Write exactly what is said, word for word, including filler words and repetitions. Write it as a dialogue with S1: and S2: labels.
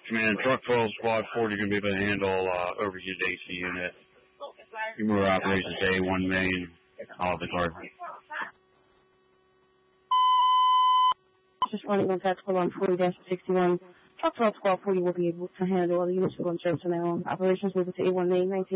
S1: Command, Truck twelve, Squad forty, going to be able to handle uh, overheated A C unit. Humor operations A one main, Olive Garden.
S2: Just running on tactical on forty dash sixty-one. Truck twelve, Squad forty will be able to handle all the units for service now. Operations moving to A one main, nineteen.